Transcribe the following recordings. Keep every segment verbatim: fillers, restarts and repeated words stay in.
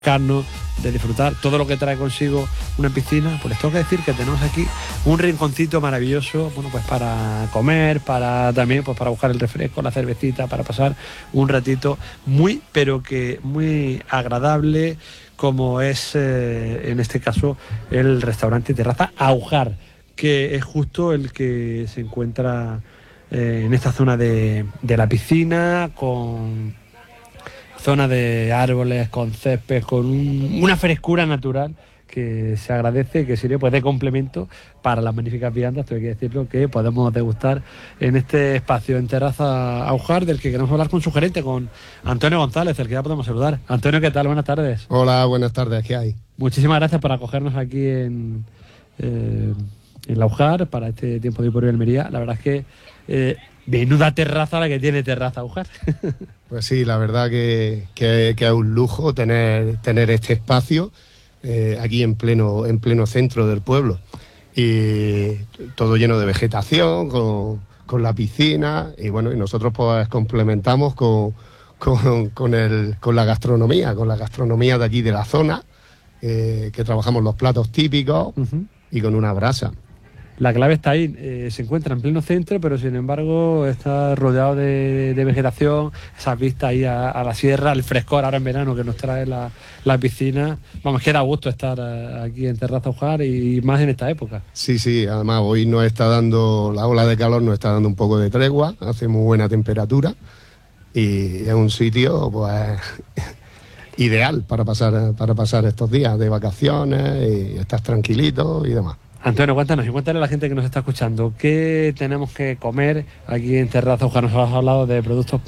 de disfrutar todo lo que trae consigo una piscina. Pues les tengo que decir que tenemos aquí un rinconcito maravilloso, bueno, pues para comer, para también pues para buscar el refresco, la cervecita, para pasar un ratito muy, pero que muy agradable, como es eh, en este caso el restaurante Terraza Aujar, que es justo el que se encuentra eh, en esta zona de, de la piscina, con zona de árboles, con césped, con un, una frescura natural que se agradece y que sirve pues de complemento para las magníficas viandas, tengo que decirlo, que podemos degustar en este espacio en Terraza Aujar, del que queremos hablar con su gerente, con Antonio González, el que ya podemos saludar. Antonio, ¿qué tal? Buenas tardes. Hola, buenas tardes, ¿qué hay? Muchísimas gracias por acogernos aquí en, eh, en la Aujar para este tiempo de Hiporio de Almería. La verdad es que eh, menuda terraza la que tiene Terraza Aujar. Pues sí, la verdad que, que, que es un lujo tener, tener este espacio eh, aquí en pleno, en pleno centro del pueblo. Y todo lleno de vegetación, con, con la piscina, y bueno, y nosotros pues complementamos con, con, con, el, con la gastronomía, con la gastronomía de aquí de la zona, eh, que trabajamos los platos típicos uh-huh. y con una brasa. La clave está ahí, eh, se encuentra en pleno centro, pero sin embargo está rodeado de, de vegetación, esas vistas ahí a, a la sierra, el frescor ahora en verano que nos trae la, la piscina. Vamos, que da gusto estar aquí en Terraza Aujar y más en esta época. Sí, sí, además hoy nos está dando, la ola de calor nos está dando un poco de tregua, hace muy buena temperatura y es un sitio pues ideal para pasar, para pasar estos días de vacaciones y estar tranquilito y demás. Antonio, cuéntanos y cuéntale a la gente que nos está escuchando qué tenemos que comer aquí en Terraza Aujar. Nos has hablado de productos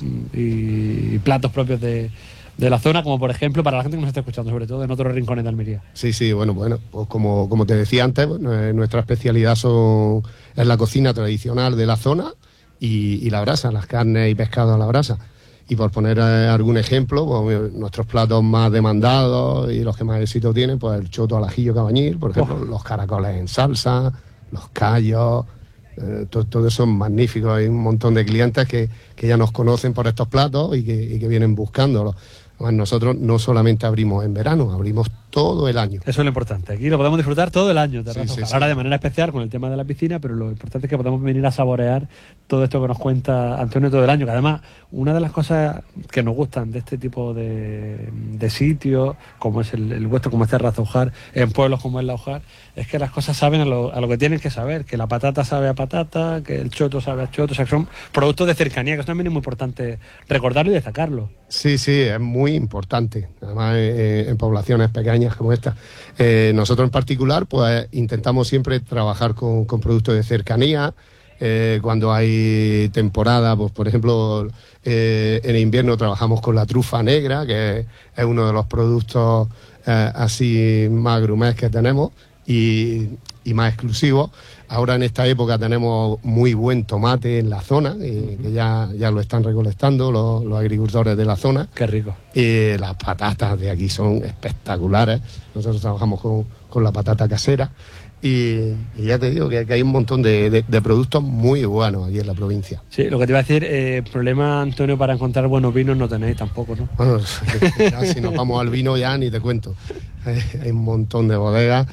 y platos propios de, de la zona, como por ejemplo para la gente que nos está escuchando, sobre todo en otros rincones de Almería. Sí, sí, bueno, bueno, pues como, como te decía antes, nuestra especialidad son, es la cocina tradicional de la zona y, y la brasa, las carnes y pescados a la brasa. Y por poner eh, algún ejemplo, pues, nuestros platos más demandados y los que más éxito tienen, pues el choto al ajillo cabañil, por ejemplo, oh. los caracoles en salsa, los callos, eh, todo, todo eso es magnífico. Hay un montón de clientes que, que ya nos conocen por estos platos y que, y que vienen buscándolos. Además, nosotros no solamente abrimos en verano, abrimos todo el año. Eso es lo importante. Aquí lo podemos disfrutar todo el año. Sí, sí, Ahora sí. de manera especial con el tema de la piscina, pero lo importante es que podamos venir a saborear todo esto que nos cuenta Antonio todo el año. Que además, una de las cosas que nos gustan de este tipo de, de sitios, como es el, el vuestro, como es Terraza Aujar, en pueblos como es la Aujar, es que las cosas saben a lo, a lo que tienen que saber. Que la patata sabe a patata, que el choto sabe a choto. O sea, que son productos de cercanía, que eso también es muy importante recordarlo y destacarlo. Sí, sí, es muy importante. Además, eh, en poblaciones pequeñas como esta. Eh, nosotros en particular, pues intentamos siempre trabajar con, con productos de cercanía. Eh, cuando hay temporada, pues por ejemplo, eh, en invierno trabajamos con la trufa negra, que es uno de los productos eh, así más grumés que tenemos y, y más exclusivos. Ahora en esta época tenemos muy buen tomate en la zona, eh, que ya, ya lo están recolectando los, los agricultores de la zona. Qué rico. Y las patatas de aquí son espectaculares. Nosotros trabajamos con, con la patata casera. Y, y ya te digo que, que hay un montón de, de, de productos muy buenos aquí en la provincia. Sí, lo que te iba a decir, eh, problema, Antonio, para encontrar buenos vinos no tenéis tampoco, ¿no? Bueno, ya, si nos vamos al vino ya ni te cuento. Hay, hay un montón de bodegas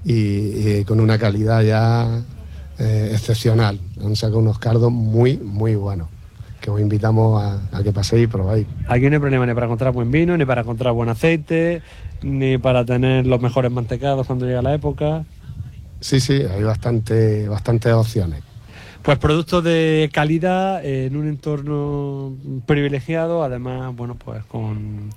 y, y con una calidad ya eh, excepcional. Han sacado unos cardos muy, muy buenos, que os invitamos a, a que paséis y probáis. Aquí no hay problema ni para encontrar buen vino, ni para encontrar buen aceite, ni para tener los mejores mantecados cuando llega la época. Sí, sí, hay bastante, bastantes opciones. Pues productos de calidad en un entorno privilegiado, además, bueno, pues con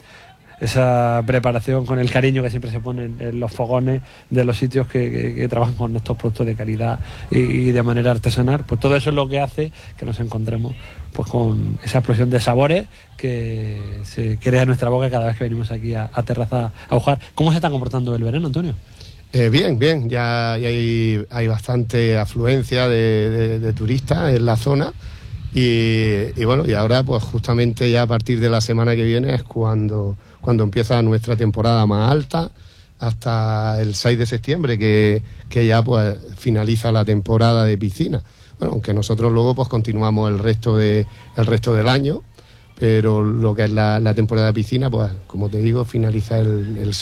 esa preparación, con el cariño que siempre se pone en los fogones de los sitios que, que, que trabajan con estos productos de calidad y, y de manera artesanal. Pues todo eso es lo que hace que nos encontremos pues con esa explosión de sabores que se crea en nuestra boca cada vez que venimos aquí a, a Terraza Aujar. ¿Cómo se está comportando el verano, Antonio? Eh, bien, bien, ya, ya hay, hay bastante afluencia de, de, de turistas en la zona y, y bueno, y ahora pues justamente ya a partir de la semana que viene es cuando, cuando empieza nuestra temporada más alta, hasta el seis de septiembre que, que ya pues finaliza la temporada de piscina. Bueno, aunque nosotros luego pues continuamos el resto de, el resto del año, pero lo que es la, la temporada de piscina, pues como te digo, finaliza el, el